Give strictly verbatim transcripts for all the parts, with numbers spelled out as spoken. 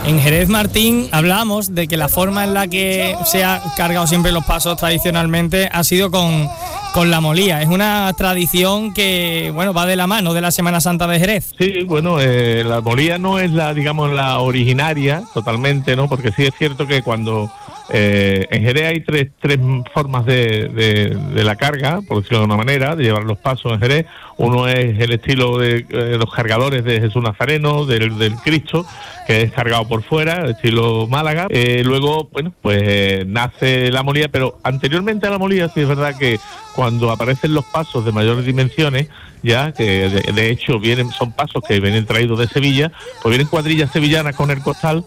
En Jerez, Martín, hablamos de que la forma en la que se ha cargado siempre los pasos tradicionalmente ha sido con, con la molía. Es una tradición que, bueno, va de la mano de la Semana Santa de Jerez. Sí, bueno, eh, la molía no es la, digamos, la originaria totalmente, ¿no? Porque sí es cierto que cuando eh, en Jerez hay tres, tres formas de, de, de la carga, por decirlo de una manera, de llevar los pasos en Jerez. Uno es el estilo de eh, los cargadores de Jesús Nazareno, del, del Cristo, que es cargado por fuera, estilo Málaga. Eh, luego, bueno, pues eh, nace la molía, pero anteriormente a la molía sí es verdad que cuando aparecen los pasos de mayores dimensiones, ya que de, de hecho vienen son pasos que vienen traídos de Sevilla, pues vienen cuadrillas sevillanas con el costal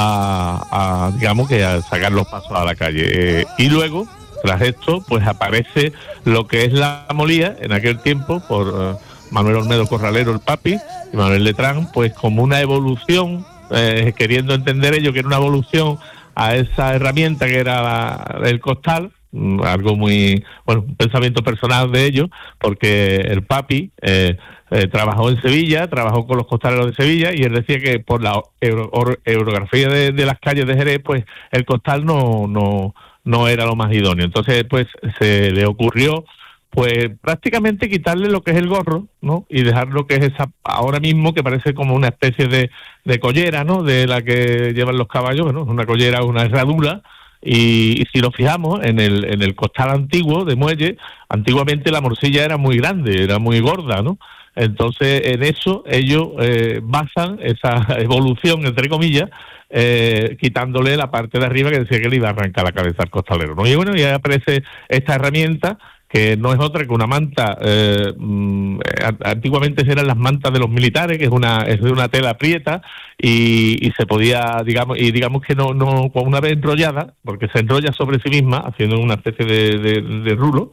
a, a digamos que a sacar los pasos a la calle. Eh, y luego, tras esto, pues aparece lo que es la molía en aquel tiempo por uh, Manuel Olmedo Corralero, el Papi, y Manuel Letrán, pues como una evolución, eh, queriendo entender ello que era una evolución a esa herramienta que era la, el costal, algo muy, bueno, un pensamiento personal de ellos, porque el Papi eh, eh, trabajó en Sevilla, trabajó con los costaleros de Sevilla, y él decía que por la euro, or, orografía de, de las calles de Jerez, pues el costal no, no, no era lo más idóneo. Entonces, pues se le ocurrió pues prácticamente quitarle lo que es el gorro, ¿no? Y dejar lo que es esa, ahora mismo que parece como una especie de, de collera, ¿no? De la que llevan los caballos, ¿no? Una collera, una herradura. Y, y si nos fijamos en el en el costal antiguo de muelle, antiguamente la morcilla era muy grande, era muy gorda, ¿no? Entonces en eso ellos eh, basan esa evolución, entre comillas, eh, quitándole la parte de arriba que decía que le iba a arrancar la cabeza al costalero, ¿no? Y bueno, y ahí aparece esta herramienta que no es otra que una manta, eh, antiguamente eran las mantas de los militares, que es una es de una tela prieta, y, y se podía, digamos, y digamos que no, no, una vez enrollada, porque se enrolla sobre sí misma, haciendo una especie de, de, de rulo,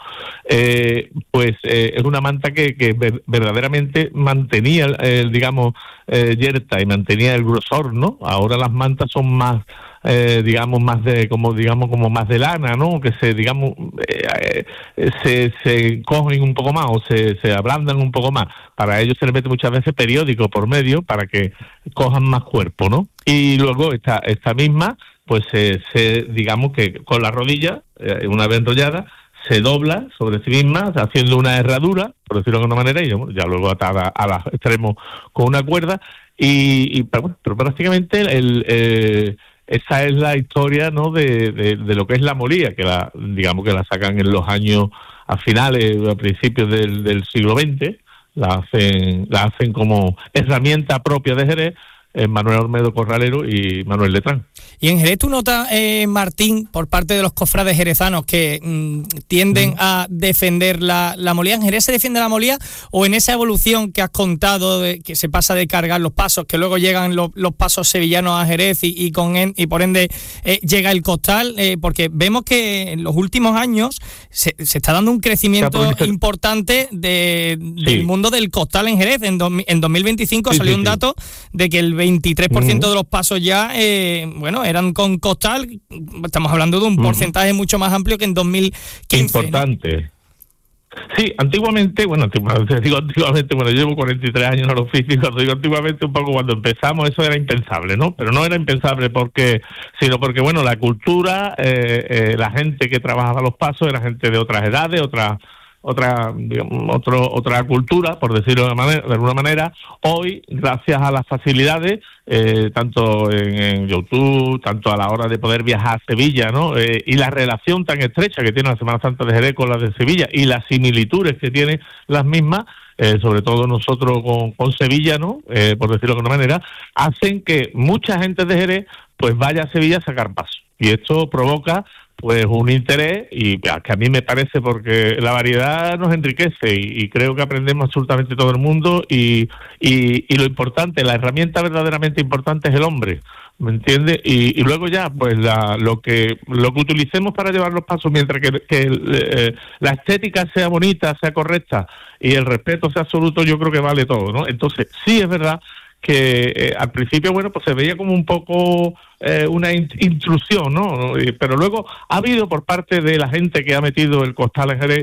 eh, pues eh, es una manta que, que verdaderamente mantenía, el, digamos, eh, yerta y mantenía el grosor, ¿no? Ahora las mantas son más, Eh, digamos más de como digamos como más de lana, ¿no? Que se digamos eh, eh, se se cogen un poco más o se se ablandan un poco más. Para ello se le mete muchas veces periódico por medio para que cojan más cuerpo, ¿no? Y luego esta esta misma pues se, se digamos que con la rodilla eh, una vez enrollada se dobla sobre sí misma haciendo una herradura, por decirlo de alguna manera, y ya luego atada a los extremos con una cuerda y, y bueno, pero prácticamente el eh, esa es la historia, ¿no? De, de, de lo que es la molía, que la digamos que la sacan en los años a finales, a principios del, del siglo veinte, la hacen la hacen como herramienta propia de Jerez, eh, Manuel Olmedo Corralero y Manuel Letrán. Y en Jerez tú notas, eh, Martín, por parte de los cofrades jerezanos que mmm, tienden mm. a defender la, la molía. ¿En Jerez se defiende la molía o en esa evolución que has contado, de que se pasa de cargar los pasos, que luego llegan los, los pasos sevillanos a Jerez y, y, con en, y por ende eh, llega el costal? Eh, porque vemos que en los últimos años se, se está dando un crecimiento sí, importante de, sí. del mundo del costal en Jerez. En, do, en dos mil veinticinco sí, salió sí, un dato sí. de que el veintitrés por ciento mm. de los pasos ya, eh, bueno, eran con costal. Estamos hablando de un porcentaje mm. mucho más amplio que en dos mil quince. Importante. ¿No? Sí, antiguamente, bueno, antiguamente, digo antiguamente, bueno, yo llevo cuarenta y tres años en el oficio, cuando digo antiguamente, un poco cuando empezamos, eso era impensable, ¿no? Pero no era impensable porque, sino porque, bueno, la cultura, eh, eh, la gente que trabajaba los pasos era gente de otras edades, otras otra digamos, otro, otra cultura, por decirlo de, manera, de alguna manera. Hoy, gracias a las facilidades, eh, tanto en, en YouTube, tanto a la hora de poder viajar a Sevilla, ¿no? Eh, y la relación tan estrecha que tiene la Semana Santa de Jerez con la de Sevilla y las similitudes que tienen las mismas, eh, sobre todo nosotros con, con Sevilla, ¿no? Eh, por decirlo de alguna manera, hacen que mucha gente de Jerez pues vaya a Sevilla a sacar paso. Y esto provoca pues un interés y que a mí me parece, porque la variedad nos enriquece y, y creo que aprendemos absolutamente todo el mundo y, y, y lo importante, la herramienta verdaderamente importante es el hombre, ¿me entiendes? Y, y luego ya pues la, lo que lo que utilicemos para llevar los pasos, mientras que, que eh, la estética sea bonita, sea correcta y el respeto sea absoluto, yo creo que vale todo, ¿no? Entonces sí es verdad que eh, al principio, bueno, pues se veía como un poco eh, una in- intrusión, ¿no? Pero luego ha habido por parte de la gente que ha metido el costal en Jerez